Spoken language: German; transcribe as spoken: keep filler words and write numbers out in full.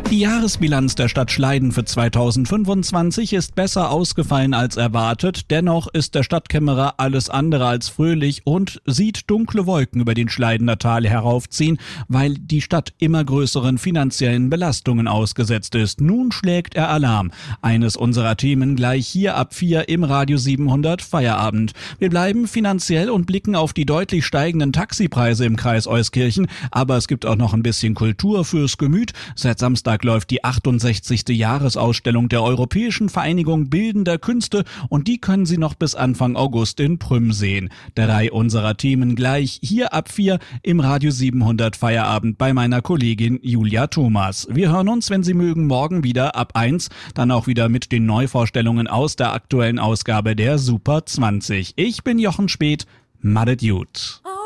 Die Jahresbilanz der Stadt Schleiden für zweitausendfünfundzwanzig ist besser ausgefallen als erwartet. Dennoch ist der Stadtkämmerer alles andere als fröhlich und sieht dunkle Wolken über den Schleidener Tal heraufziehen, weil die Stadt immer größeren finanziellen Belastungen ausgesetzt ist. Nun schlägt er Alarm. Eines unserer Themen gleich hier ab vier im Radio siebenhundert Feierabend. Wir bleiben finanziell und blicken auf die deutlich steigenden Taxipreise im Kreis Euskirchen. Aber es gibt auch noch ein bisschen Kultur fürs Gemüt. Seit Samstag läuft die achtundsechzigste Jahresausstellung der Europäischen Vereinigung Bildender Künste und die können Sie noch bis Anfang August in Prüm sehen. Drei unserer Themen gleich hier ab vier im Radio siebenhundert Feierabend bei meiner Kollegin Julia Thomas. Wir hören uns, wenn Sie mögen, morgen wieder ab eins, dann auch wieder mit den Neuvorstellungen aus der aktuellen Ausgabe der Super zwanzig. Ich bin Jochen Späth, Madet Jut.